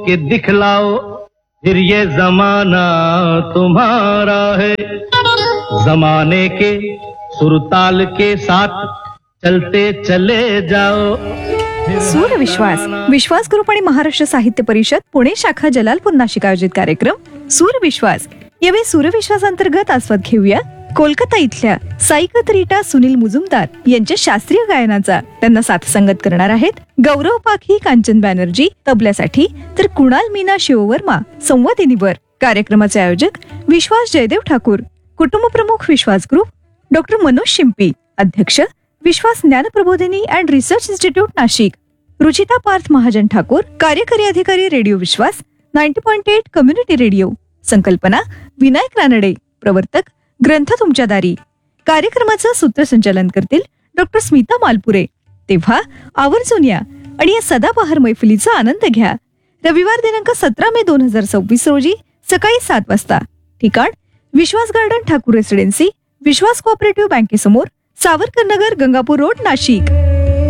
कि दिखलाओ फिर ये जमाना तुम्हारा है। जमाने के सुरताल के साथ चलते चले जाओ। सूरविश्वास विश्वास ग्रुप आणि महाराष्ट्र साहित्य परिषद पुणे शाखा जलालपूर नाशिक आयोजित कार्यक्रम सूरविश्वास. यावेळी सूरविश्वास अंतर्गत आस्वाद घेऊया कोलकाता इथल्या साईकत रीटा सुनील मुजुमदार यांच्या शास्त्रीय गायनाचा. त्यांना साथसंगत करणार आहेत गौरव पाखी, कांचन बॅनर्जी तबल्यासाठी, तर कुणाल मीना शिववर्मा संवादिनीवर. कार्यक्रमाचे आयोजक विश्वास जयदेव ठाकूर, कुटुंब प्रमुख विश्वास ग्रुप, डॉक्टर मनोज शिंपी, अध्यक्ष विश्वास ज्ञान प्रबोधिनी and research institute Nashik, Ruchita Parth Mahajan Thakur, कार्यकारी अधिकारी रेडिओ विश्वास 90.8 कम्युनिटी रेडिओ. संकल्पना विनायक रानडे, प्रवर्तक ग्रंथ तुमच्या दारी. कार्यक्रमाचं सूत्रसंचालन करतील डॉक्टर स्मिता मालपुरे. तेव्हा आवर्जून या आणि या सदाबहार मैफिलीचा आनंद घ्या. रविवार दिनांक 17 मे 2026 रोजी सकाळी 7 वाजता. ठिकाण विश्वास गार्डन, ठाकूर रेसिडेन्सी, विश्वास कोऑपरेटिव्ह बँकेसमोर, सावरकर नगर, गंगापूर रोड, नाशिक.